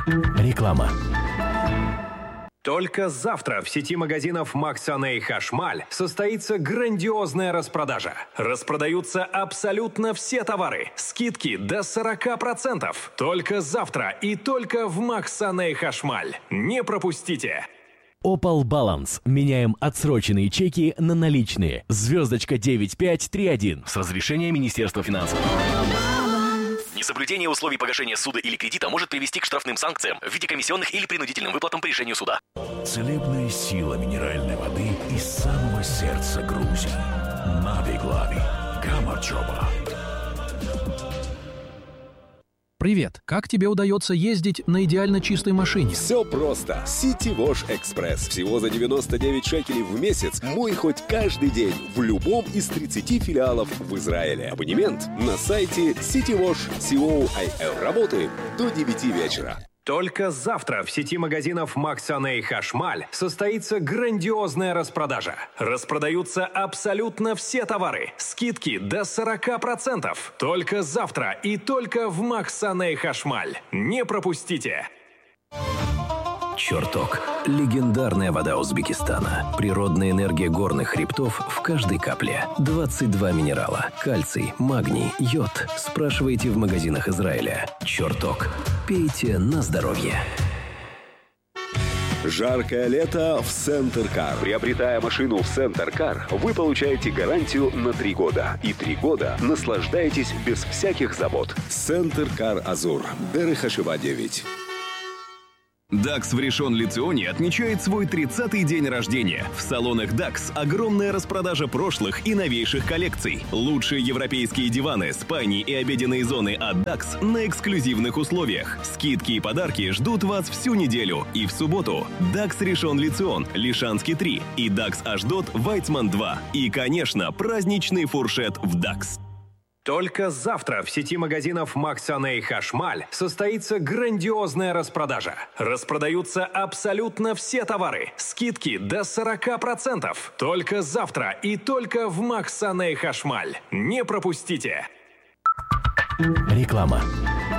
Реклама. Только завтра в сети магазинов Максаней Хашмаль состоится грандиозная распродажа. Распродаются абсолютно все товары. Скидки до 40%. Только завтра и только в Максаней Хашмаль. Не пропустите! Opal Balance. Меняем отсроченные чеки на наличные. Звездочка 9531 с разрешения Министерства финансов. Несоблюдение условий погашения суда или кредита может привести к штрафным санкциям в виде комиссионных или принудительным выплатам по решению суда. Целебная сила минеральной воды из самого сердца Грузии. Нави-Глави. Гамарчоба. Привет! Как тебе удается ездить на идеально чистой машине? Все просто. City Wash Express. Всего за 99 шекелей в месяц. Мой хоть каждый день в любом из 30 филиалов в Израиле. Абонемент на сайте citywash.co.il. Работаем до 9 вечера. Только завтра в сети магазинов Максаней Хашмаль состоится грандиозная распродажа. Распродаются абсолютно все товары. Скидки до 40%. Только завтра и только в Максаней Хашмаль. Не пропустите! Чертог. Легендарная вода Узбекистана. Природная энергия горных хребтов в каждой капле. 22 минерала. Кальций, магний, йод. Спрашивайте в магазинах Израиля. Чертог. Пейте на здоровье. Жаркое лето в Центр Кар. Приобретая машину в Центр Кар, вы получаете гарантию на 3 года. И 3 года наслаждаетесь без всяких забот. Центр Кар Азур. Дерех Хашива 9. DAX в Ришон-Ле-Ционе отмечает свой 30-й день рождения. В салонах DAX огромная распродажа прошлых и новейших коллекций. Лучшие европейские диваны, спальни и обеденные зоны от DAX на эксклюзивных условиях. Скидки и подарки ждут вас всю неделю. И в субботу DAX Ришон-Ле-Цион, Лишанский 3 и DAX Ашдот, Вайцман 2. И, конечно, праздничный фуршет в DAX. Только завтра в сети магазинов Максаней Хашмаль состоится грандиозная распродажа. Распродаются абсолютно все товары. Скидки до 40%. Только завтра и только в Максаней Хашмаль. Не пропустите! Реклама.